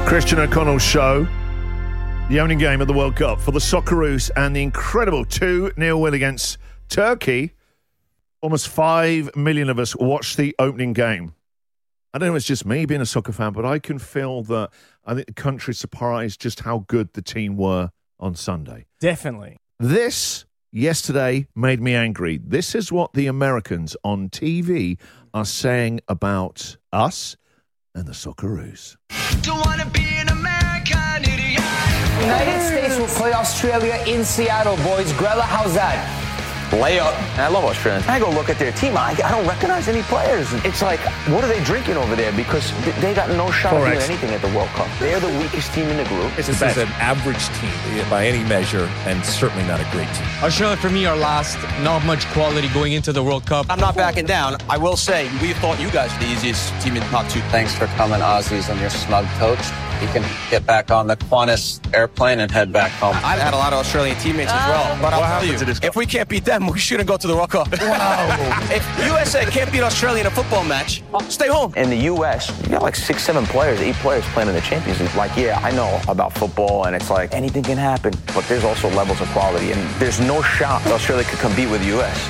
Christian O'Connell Show, the opening game of the World Cup for the Socceroos and the incredible 2-0 win against Turkey. Almost 5 million of us watched the opening game. I don't know if it's just me being a soccer fan, but I can feel that I think the country surprised just how good the team were on Sunday. Definitely. This, yesterday, made me angry. This is what the Americans on TV are saying about us and the Socceroos. Don't wanna be an American idiot. United States will play Australia in Seattle, boys. Grella, how's that? Layup. And I love Australians. I go look at their team. I don't recognize any players. It's like, what are they drinking over there? Because they got no shot at doing anything at the World Cup. They're the weakest team in the group. This is an average team by any measure, and certainly not a great team. Australia, for me, are last. Not much quality going into the World Cup. I'm not backing down. I will say, we thought you guys were the easiest team in the top two. Thanks for coming, Aussies, on your smug coach. You can get back on the Qantas airplane and head back home. I've had a lot of Australian teammates as well, but I'll tell you, if we can't beat them, we shouldn't go to the World Cup. Wow. If USA can't beat Australia in a football match, stay home. In the U.S., you got like 6, 7 players, 8 players playing in the Champions League. Like, yeah, I know about football, and it's like anything can happen, but there's also levels of quality, and there's no shot Australia could compete with the U.S.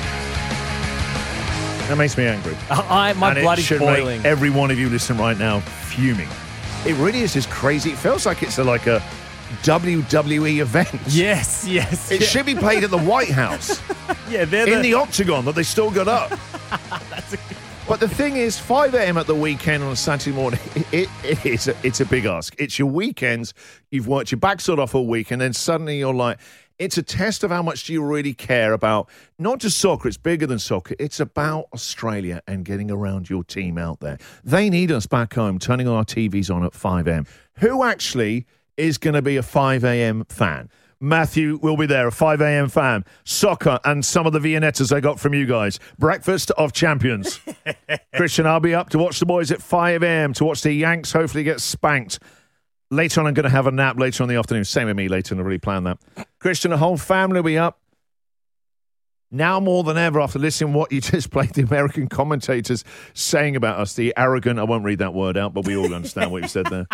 That makes me angry. My blood is boiling. Make every one of you listening right now fuming. It really is just crazy. It feels like it's like a WWE event. Yes. It should be played at the White House. Yeah, in the Octagon that they still got up. That's a good point. But the thing is, 5 a.m. at the weekend on a Saturday morning, it's a big ask. It's your weekends. You've worked your backside off all week, and then suddenly you're like, it's a test of how much do you really care about not just soccer, it's bigger than soccer. It's about Australia and getting around your team out there. They need us back home, turning our TVs on at 5 a.m. Who actually is going to be a 5 a.m. fan? Matthew will be there, a 5 a.m. fan. Soccer and some of the Viennettas I got from you guys. Breakfast of champions. Christian, I'll be up to watch the boys at 5 a.m. to watch the Yanks hopefully get spanked. Later on, I'm going to have a nap later on in the afternoon. Same with me later, and I really planned that. Christian, the whole family will be up. Now more than ever, after listening to what you just played, the American commentators saying about us, the arrogant, I won't read that word out, but we all understand what you said there.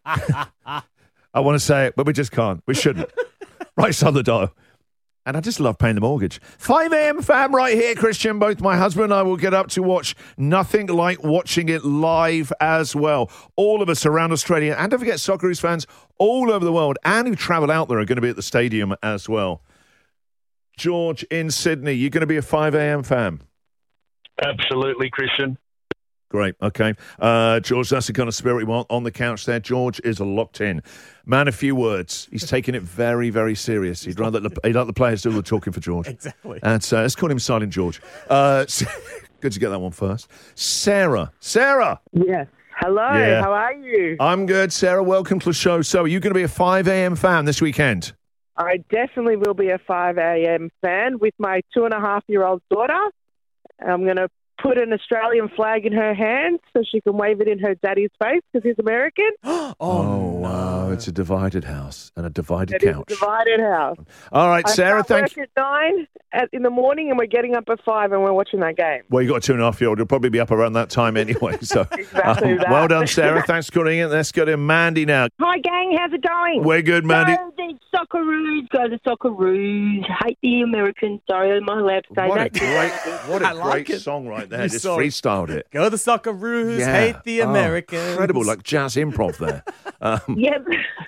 I want to say it, but we just can't. We shouldn't. Right side of the dial. And I just love paying the mortgage. 5 a.m. fam right here, Christian. Both my husband and I will get up to watch nothing like watching it live as well. All of us around Australia, and don't forget Socceroos fans all over the world and who travel out there are going to be at the stadium as well. George in Sydney, you're going to be a 5 a.m. fan? Absolutely, Christian. Great, okay. George, that's the kind of spirit we want on the couch there. George is locked in. Man, a few words. He's taking it very, very serious. He'd like the players do all the talking for George. Exactly. And let's call him Silent George. Good to get that one first. Sarah. Yes. Hello, Yeah. How are you? I'm good, Sarah. Welcome to the show. So are you going to be a 5 a.m. fan this weekend? I definitely will be a 5 a.m. fan with my 2.5-year-old daughter. I'm going to put an Australian flag in her hand so she can wave it in her daddy's face because he's American. Wow. It's a divided house and a divided couch. It's a divided house. All right, Sarah, thank you. I start work at 9 in the morning and we're getting up at 5 and we're watching that game. Well, you got a 2.5-year-old. You'll probably be up around that time anyway. So, Exactly that. Well done, Sarah. Thanks for calling in. Let's go to Mandy now. Hi, gang. How's it going? We're good, Mandy. Go the Socceroos. Go the Socceroos. Hate the Americans. Sorry, am I allowed to say What I a like great it. song right there. You Just saw it. freestyled it. Go the Socceroos, hate the Americans. Incredible, like jazz improv there. Yep.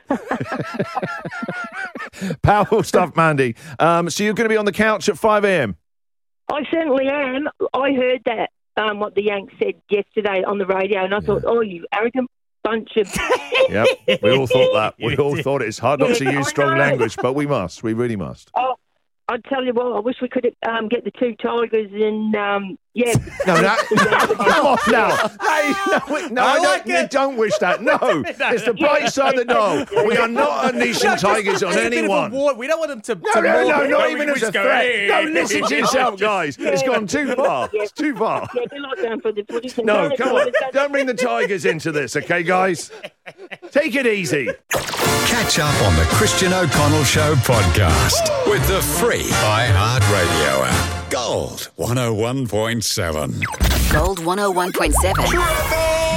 Powerful stuff, Mandy. So you're going to be on the couch at 5 a.m.? I certainly am. I heard that, what the Yanks said yesterday on the radio, and I thought, oh, you arrogant bunch of... Yep, we all thought that. We all thought it's hard not to Yeah, use I strong know. language, but we must. We really must. Oh, I tell you what, I wish we could get the 2 Tigers and, yeah. No, come off now. Hey, you don't wish that. No, it's the bright side of the no. We are not unleashing tigers on anyone. We don't want them to... No, not even as a threat. Don't listen to yourself, guys. It's gone too far. It's too far. Yeah, they're not going for the footy. No, come on. Don't bring the tigers into this, okay, guys? Take it easy. Catch up on the Christian O'Connell Show podcast with the free iHeartRadio app. Gold 101.7. Gold 101.7.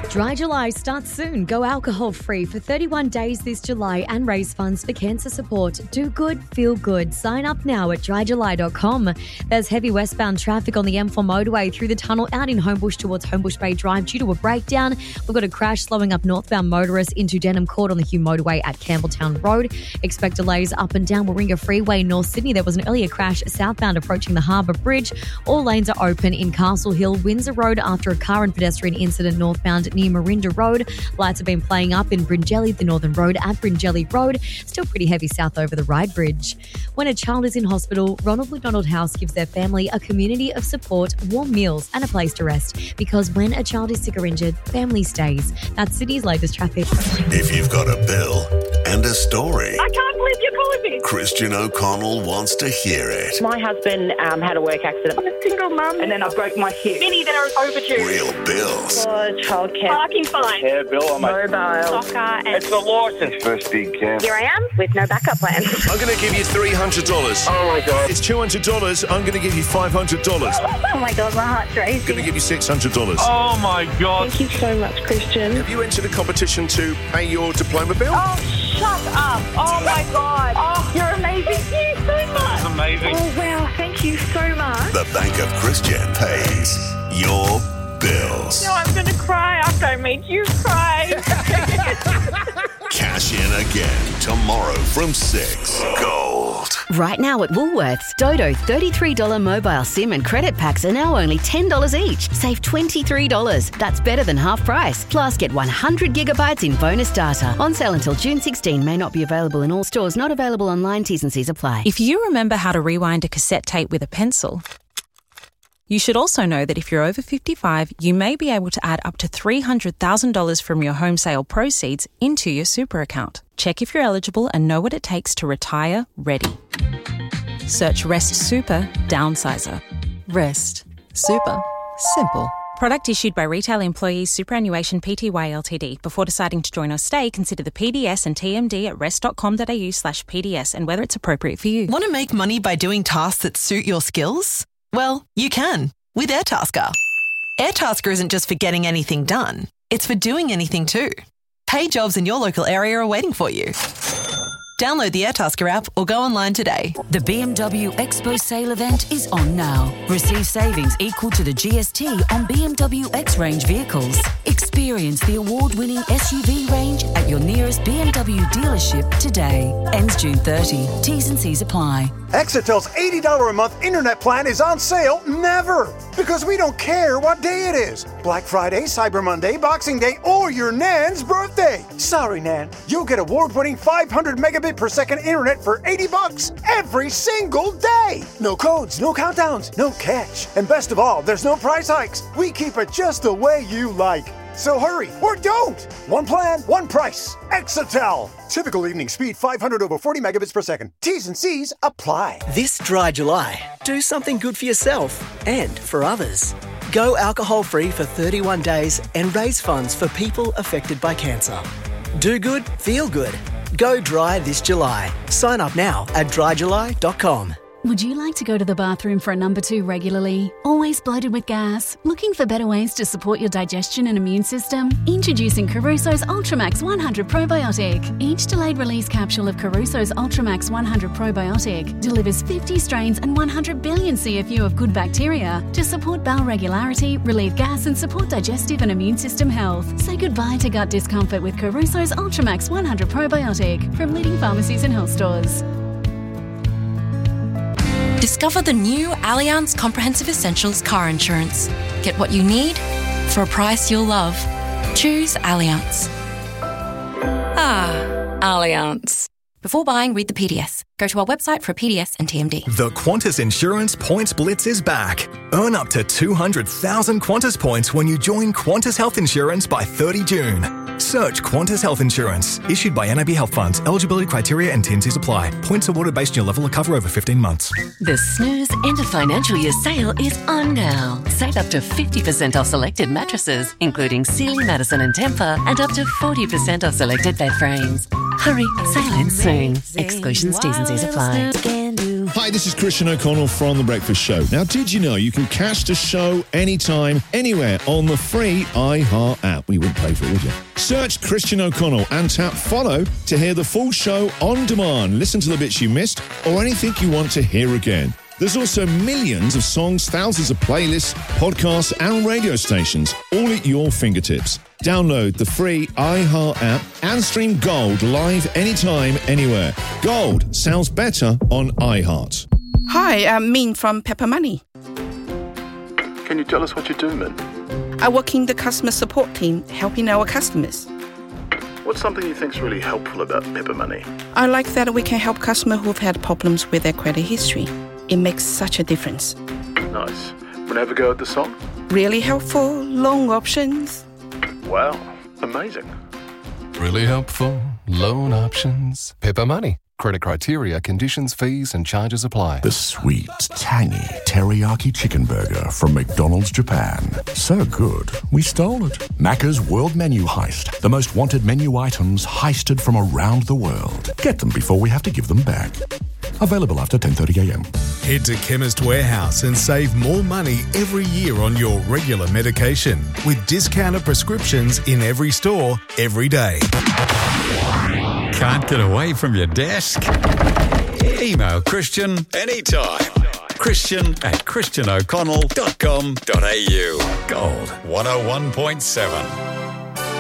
Dry July starts soon. Go alcohol-free for 31 days this July and raise funds for cancer support. Do good, feel good. Sign up now at dryjuly.com. There's heavy westbound traffic on the M4 motorway through the tunnel out in Homebush towards Homebush Bay Drive due to a breakdown. We've got a crash slowing up northbound motorists into Denham Court on the Hume Motorway at Campbelltown Road. Expect delays up and down Warringah Freeway, North Sydney. There was an earlier crash southbound approaching the Harbour Bridge. All lanes are open in Castle Hill, Windsor Road after a car and pedestrian incident northbound near Marinda Road. Lights have been playing up in Bringelly, the Northern Road at Bringelly Road. Still pretty heavy south over the Ryde Bridge. When a child is in hospital, Ronald McDonald House gives their family a community of support, warm meals and a place to rest. Because when a child is sick or injured, family stays. That's Sydney's latest traffic. If you've got a bill and a story, I can't believe you're calling me. Christian O'Connell wants to hear it. My husband had a work accident. I'm a single mum and then I broke my hip. Many that are overdue. Real bills. Childcare. Parking fine. Yeah, Bill, I'm mobile. Soccer. And it's the licence. First big camp. Here I am with no backup plan. I'm going to give you $300. Oh, my God. It's $200. I'm going to give you $500. Oh, my God, my heart's racing. I'm going to give you $600. Oh, my God. Thank you so much, Christian. Have you entered a competition to pay your diploma bill? Oh, shut up. Oh, my God. Oh, you're amazing. Thank you so much. That's amazing. Oh, wow. Thank you so much. The Bank of Christian pays your bills. No, I'm going to cry after I made you cry. Cash in again tomorrow from 6. Gold. Right now at Woolworths, Dodo $33 mobile SIM and credit packs are now only $10 each. Save $23. That's better than half price. Plus, get 100 gigabytes in bonus data. On sale until June 16. May not be available in all stores. Not available online. T's and C's apply. If you remember how to rewind a cassette tape with a pencil, you should also know that if you're over 55, you may be able to add up to $300,000 from your home sale proceeds into your super account. Check if you're eligible and know what it takes to retire ready. Search Rest Super Downsizer. Rest Super Simple. Product issued by Retail Employees Superannuation Pty Ltd. Before deciding to join or stay, consider the PDS and TMD at rest.com.au/PDS and whether it's appropriate for you. Want to make money by doing tasks that suit your skills? Well, you can with Airtasker. Airtasker isn't just for getting anything done. It's for doing anything too. Paid jobs in your local area are waiting for you. Download the Airtasker app or go online today. The BMW Expo sale event is on now. Receive savings equal to the GST on BMW X-Range vehicles. Experience the award-winning SUV range at your nearest BMW dealership today. Ends June 30. T's and C's apply. Exitel's $80 a month internet plan is on sale never, because we don't care what day it is. Black Friday, Cyber Monday, Boxing Day, or your Nan's birthday. Sorry, Nan. You'll get award-winning 500 megabit per second internet for $80 every single day. No codes, no countdowns, no catch. And best of all, there's no price hikes. We keep it just the way you like. So hurry, or don't! One plan, one price. Exitel. Typical evening speed 500 over 40 megabits per second. T's and C's apply. This dry July, do something good for yourself and for others. Go alcohol-free for 31 days and raise funds for people affected by cancer. Do good, feel good. Go dry this July. Sign up now at dryjuly.com. Would you like to go to the bathroom for a number 2 regularly? Always bloated with gas? Looking for better ways to support your digestion and immune system? Introducing Caruso's Ultramax 100 Probiotic. Each delayed release capsule of Caruso's Ultramax 100 Probiotic delivers 50 strains and 100 billion CFU of good bacteria to support bowel regularity, relieve gas and support digestive and immune system health. Say goodbye to gut discomfort with Caruso's Ultramax 100 Probiotic from leading pharmacies and health stores. Discover the new Allianz Comprehensive Essentials car insurance. Get what you need for a price you'll love. Choose Allianz. Allianz. Before buying, read the PDS. Go to our website for a PDS and TMD. The Qantas Insurance Points Blitz is back. Earn up to 200,000 Qantas points when you join Qantas Health Insurance by 30 June. Search Qantas Health Insurance. Issued by NAB Health Funds. Eligibility criteria and T&Cs apply. Points awarded based on your level of cover over 15 months. The Snooze End of Financial Year sale is on now. Save up to 50% off selected mattresses, including Sealy, Madison and Tempur, and up to 40% off selected bed frames. Hurry, sale ends soon. Exclusions, T's and C's apply. Hi, Hi, this is Christian O'Connell from The Breakfast Show. Now, did you know you can catch the show anytime, anywhere on the free iHeart app? We wouldn't pay for it, would you? Search Christian O'Connell and tap follow to hear the full show on demand. Listen to the bits you missed or anything you want to hear again. There's also millions of songs, thousands of playlists, podcasts and radio stations, all at your fingertips. Download the free iHeart app and stream Gold live anytime, anywhere. Gold sounds better on iHeart. Hi, I'm Min from Pepper Money. Can you tell us what you do, Min? I work in the customer support team, helping our customers. What's something you think's really helpful about Pepper Money? I like that we can help customers who've had problems with their credit history. It makes such a difference. Nice. Wanna have a go at the song? Really helpful, loan options. Wow, amazing. Really helpful, loan options. Pepper Money. Credit criteria, conditions, fees and charges apply. The sweet, tangy teriyaki chicken burger from McDonald's Japan. So good, we stole it. Macca's World Menu Heist. The most wanted menu items heisted from around the world. Get them before we have to give them back. Available after 10:30 a.m. Head to Chemist Warehouse and save more money every year on your regular medication with discounted prescriptions in every store, every day. Can't get away from your desk? Email Christian anytime. Christian@christianoconnell.com.au. Gold 101.7.